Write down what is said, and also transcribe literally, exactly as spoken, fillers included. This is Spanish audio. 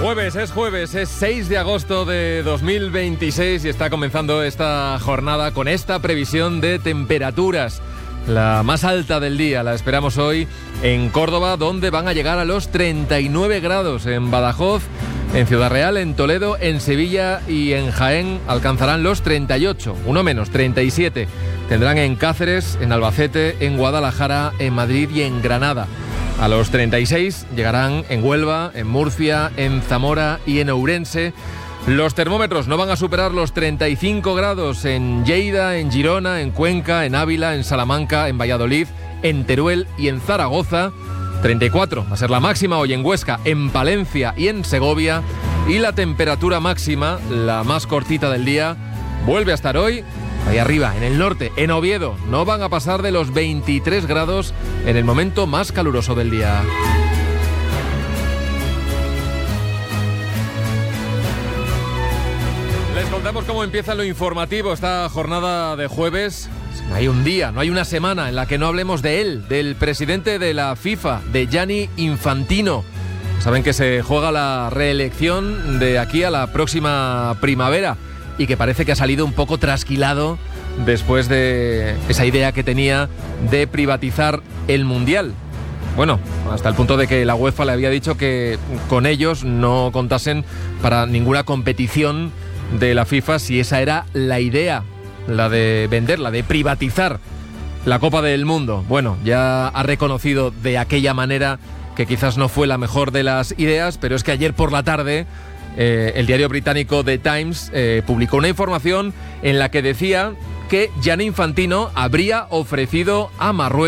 Jueves, es jueves, es seis de agosto de dos mil veintiséis y está comenzando esta jornada con esta previsión de temperaturas. La más alta del día la esperamos hoy en Córdoba, donde van a llegar a los treinta y nueve grados. En Badajoz, en Ciudad Real, en Toledo, en Sevilla y en Jaén alcanzarán los treinta y ocho, uno menos, treinta y siete. Tendrán en Cáceres, en Albacete, en Guadalajara, en Madrid y en Granada. A los treinta y seis llegarán en Huelva, en Murcia, en Zamora y en Ourense. Los termómetros no van a superar los treinta y cinco grados en Lleida, en Girona, en Cuenca, en Ávila, en Salamanca, en Valladolid, en Teruel y en Zaragoza. treinta y cuatro va a ser la máxima hoy en Huesca, en Palencia y en Segovia. Y la temperatura máxima, la más cortita del día, vuelve a estar hoy ahí arriba, en el norte, en Oviedo. No van a pasar de los veintitrés grados en el momento más caluroso del día. Les contamos cómo empieza lo informativo esta jornada de jueves. No hay un día, no hay una semana en la que no hablemos de él, del presidente de la FIFA, de Gianni Infantino. Saben que se juega la reelección de aquí a la próxima primavera y que parece que ha salido un poco trasquilado después de esa idea que tenía de privatizar el Mundial. Bueno, hasta el punto de que la UEFA le había dicho que con ellos no contasen para ninguna competición de la FIFA si esa era la idea, la de venderla, de privatizar la Copa del Mundo. Bueno, ya ha reconocido de aquella manera que quizás no fue la mejor de las ideas, pero es que ayer por la tarde eh, el diario británico The Times eh, publicó una información en la que decía que Gianni Infantino habría ofrecido a Marruecos